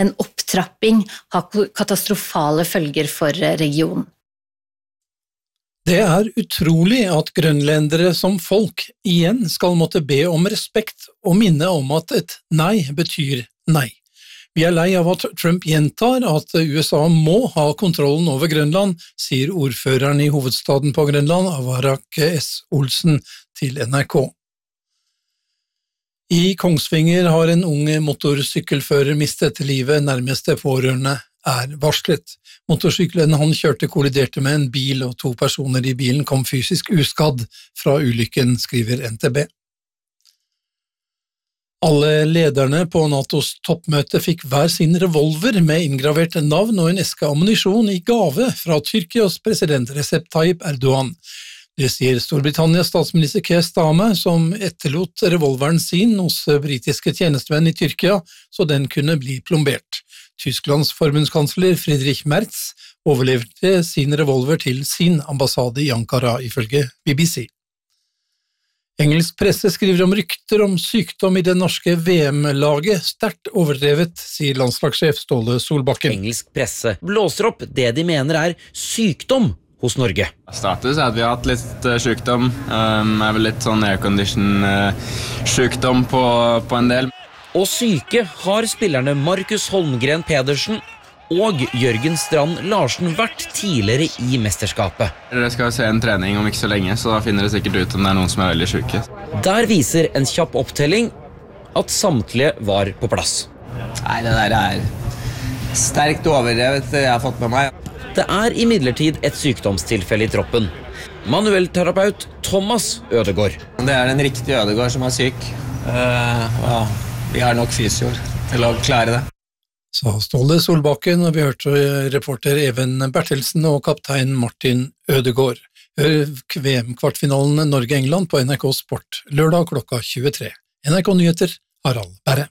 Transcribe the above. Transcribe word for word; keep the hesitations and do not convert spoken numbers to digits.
en opptrapping ha katastrofale følger for regionen. Det er utrolig at grønlendere som folk igjen skal måtte be om respekt og minne om at et nei betyr nei. Vi er lei av at Trump gjentar at U S A må ha kontrollen over Grønland, sier ordføreren i hovedstaden på Grønland, Avarak S. Olsen, til N R K. I Kongsvinger har en ung motorsykkelfører mistet livet, nærmeste pårørende er varslet. Motorsykkelen han kjørte kolliderte med en bil, og to personer i bilen kom fysisk uskadd fra ulykken, skriver N T B. Alle lederne på NATOs toppmøte fikk hver sin revolver med inngravert navn og en eske ammunisjon i gave fra Tyrkias president Recep Tayyip Erdogan. Det sier Storbritannias statsminister Keir Starmer, som etterlot revolveren sin hos britiske tjenestemenn i Tyrkia, så den kunne bli plombert. Tysklands forbundskansler Friedrich Merz overleverte sin revolver til sin ambassade i Ankara, ifølge B B C. Engelsk presse skriver om rykter om sykdom i det norske V M-laget, sterkt overdrevet, sier landslagssjef Ståle Solbakken. Engelsk presse blåser opp det de mener er sykdom hos Norge. Status er at vi har hatt litt uh, sykdom, um, er vel litt sånn aircondition uh, sykdom på, på en del. Og syke har spillerne Markus Holmgren Pedersen og Jørgen Strand Larsen vært tidligere i mesterskapet. Dere skal se en trening om ikke så lenge, så da finner dere sikkert ut om det er noen som er veldig syke. Der viser en kjapp opptelling at samtlige var på plass. Nei, det der er sterkt overdrevet, det jeg har fått med meg. Det er imidlertid et sykdomstilfelle i troppen. Manuellterapeut Thomas Ødegård. Det er den riktige Ødegård som er syk. Uh, ja. Vi har nok fysioer til å klare det. Sa Ståle Solbakken, og vi hørte reporter Even Bertelsen og kaptein Martin Ødegård. Hør V M-kvartfinalen Norge-England på N R K Sport, lørdag klokka tjuetre. N R K Nyheter, Harald Berre.